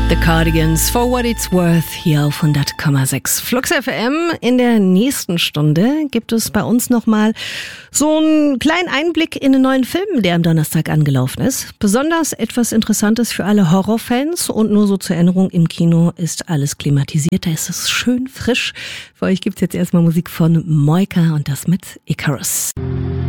The Cardigans, For What It's Worth, hier auf 100,6 Flux FM. In der nächsten Stunde gibt es bei uns nochmal so einen kleinen Einblick in den neuen Film, der am Donnerstag angelaufen ist. Besonders etwas Interessantes für alle Horrorfans und nur so zur Erinnerung, im Kino ist alles klimatisiert, da ist es schön frisch. Für euch gibt's jetzt erstmal Musik von Moika und das mit Icarus.